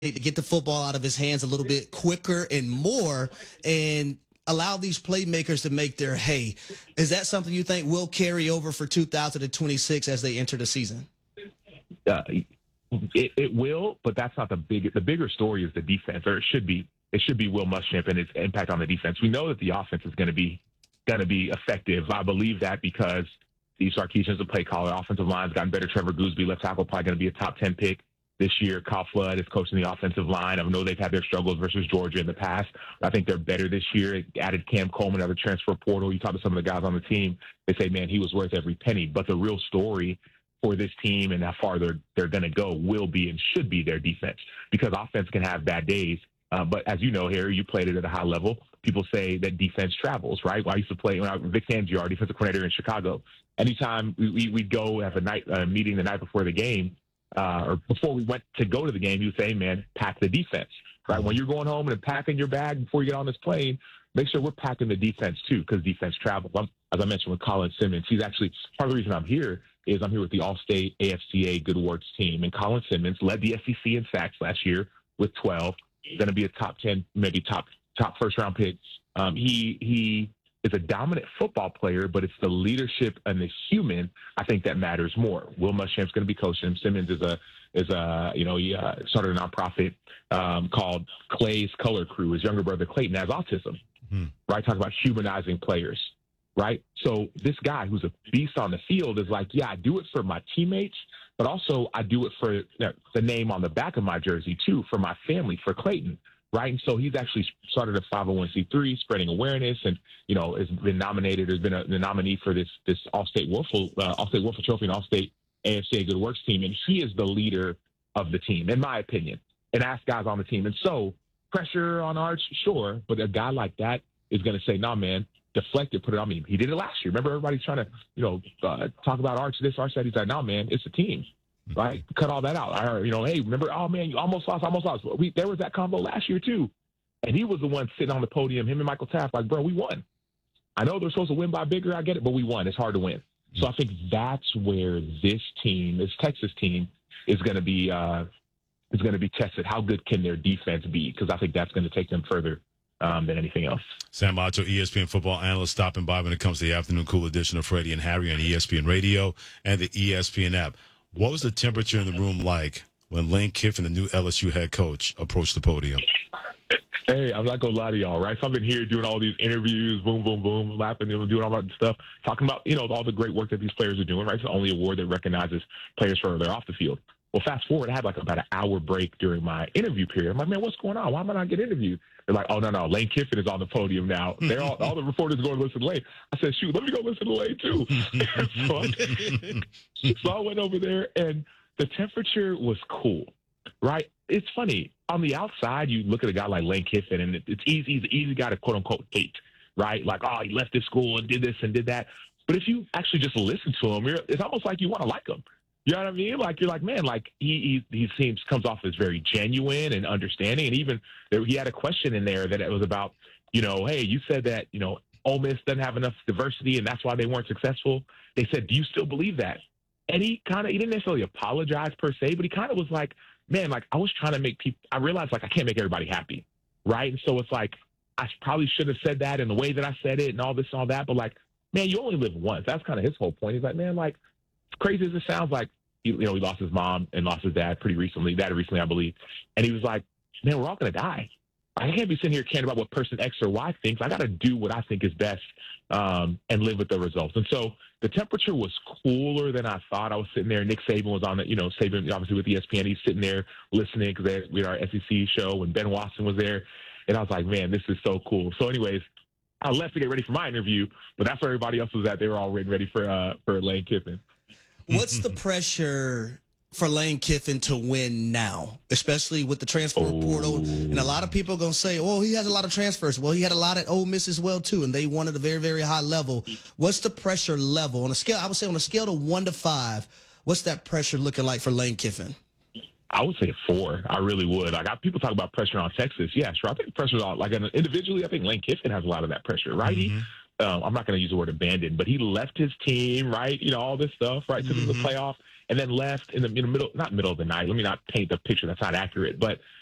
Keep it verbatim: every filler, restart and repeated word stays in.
to get the football out of his hands a little bit quicker and more and allow these playmakers to make their hay. Is that something you think will carry over for two thousand twenty-six as they enter the season? Uh, it, it will, but that's not the big. The bigger story is the defense, or it should be. It should be Will Muschamp and his impact on the defense. We know that the offense is going to be going to be effective. I believe that because Steve Sarkisian's a play caller. Offensive line's gotten better. Trevor Gooseby, left tackle, probably going to be a top ten pick this year. Kyle Flood is coaching the offensive line. I know they've had their struggles versus Georgia in the past. I think they're better this year. Added Cam Coleman, another transfer portal. You talk to some of the guys on the team, they say, man, he was worth every penny. But the real story for this team and how far they're they're going to go will be and should be their defense, because offense can have bad days. Uh, but as you know, Harry, you played it at a high level. People say that defense travels, right? Well, I used to play when I Vic Fangio, our defensive coordinator in Chicago. Anytime we, we, we'd go have a night uh, meeting the night before the game, uh, or before we went to go to the game, he would say, man, pack the defense, right? When you're going home and packing your bag before you get on this plane, make sure we're packing the defense too, because defense travels. I'm, as I mentioned with Colin Simmons, he's actually, part of the reason I'm here is I'm here with the All-State A F C A Good Awards team. And Colin Simmons led the S E C in sacks last year with twelve. Going to be a top ten, maybe top top first round pick. Um, he he is a dominant football player, but it's the leadership and the human, I think, that matters more. Will Muschamp's going to be coaching him. Simmons is a is a you know he uh, started a nonprofit um, called Clay's Color Crew. His younger brother Clayton has autism, mm-hmm. right? Talk about humanizing players, right? So this guy who's a beast on the field is like, yeah, I do it for my teammates, but also I do it for the name on the back of my jersey too, for my family, for Clayton, right? And so he's actually started a five oh one c three, spreading awareness, and you know has been nominated, has been a, the nominee for this this All-State Wolfle, uh, All-State Wolfle Trophy and All-State A F C A Good Works team, and he is the leader of the team, in my opinion, and ask guys on the team. And so pressure on Arch, sure, but a guy like that is going to say, nah, man, deflect it, put it on me. He did it last year. Remember, everybody's trying to, you know, uh, talk about Arch this, Arch that. He's like, no, man, it's a team, right? Cut all that out. I, you know, hey, remember, oh, man, you almost lost, almost lost. We, there was that combo last year, too. And he was the one sitting on the podium, him and Michael Taft, like, bro, we won. I know they're supposed to win by bigger. I get it, but we won. It's hard to win. So I think that's where this team, this Texas team, is going to be uh, is going to be tested. How good can their defense be? Because I think that's going to take them further Um, than anything else. Sam Acho, E S P N football analyst, stopping by when it comes to the afternoon cool edition of Freddie and Harry on E S P N Radio and the E S P N app. What was the temperature in the room like when Lane Kiffin, the new L S U head coach, approached the podium? Hey, I'm not going to lie to y'all, right? So I've been here doing all these interviews, boom, boom, boom, laughing, you know, doing all that stuff, talking about, you know, all the great work that these players are doing, right? It's the only award that recognizes players for their off the field. Well, fast forward, I had like about an hour break during my interview period. I'm like, man, what's going on? Why am I not getting interviewed? They're like, oh, no, no, Lane Kiffin is on the podium now. They're all, all the reporters are going to listen to Lane. I said, shoot, let me go listen to Lane, too. so, I, so I went over there, and the temperature was cool, right? It's funny. On the outside, you look at a guy like Lane Kiffin, and it's easy. He's an easy guy to, quote-unquote, hate, right? Like, oh, he left this school and did this and did that. But if you actually just listen to him, it's almost like you want to like him. You know what I mean? Like, you're like, man, like, he he, he seems, comes off as very genuine and understanding. And even there, he had a question in there that it was about, you know, hey, you said that, you know, Ole Miss doesn't have enough diversity and that's why they weren't successful. They said, do you still believe that? And he kind of, he didn't necessarily apologize per se, but he kind of was like, man, like, I was trying to make people, I realized, like, I can't make everybody happy, right? And so it's like, I probably should have said that in the way that I said it and all this and all that, but, like, man, you only live once. That's kind of his whole point. He's like, man, like, crazy as it sounds, like, he, you know, he lost his mom and lost his dad pretty recently, that recently, I believe. And he was like, man, we're all going to die. I can't be sitting here caring about what person X or Y thinks. I got to do what I think is best um, and live with the results. And so the temperature was cooler than I thought. I was sitting there. Nick Saban was on the, you know, Saban obviously with E S P N. He's sitting there listening because we had our S E C show, and Ben Watson was there. And I was like, man, this is so cool. So anyways, I left to get ready for my interview, but that's where everybody else was at. They were all ready for, uh, for Lane Kiffin. What's the pressure for Lane Kiffin to win now, especially with the transfer oh. portal? And a lot of people are going to say, oh, he has a lot of transfers. Well, he had a lot at Ole Miss as well, too, and they won at a very, very high level. What's the pressure level? On a scale, I would say on a scale of one to five, what's that pressure looking like for Lane Kiffin? I would say a four. I really would. Like, I, people talk about pressure on Texas. Yeah, sure. I think pressure's on, like, individually, I think Lane Kiffin has a lot of that pressure, right? Mm-hmm. He, Um, I'm not going to use the word abandoned, but he left his team, right? You know, all this stuff, right? Took mm-hmm. the playoff and then left in the, in the middle, not middle of the night. Let me not paint the picture that's not accurate, but